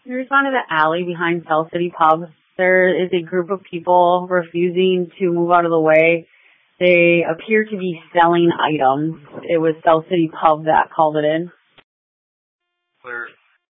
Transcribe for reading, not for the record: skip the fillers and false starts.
Can you respond to the alley behind South City Pub? There is a group of people refusing to move out of the way. They appear to be selling items. It was South City Pub that called it in. Clear.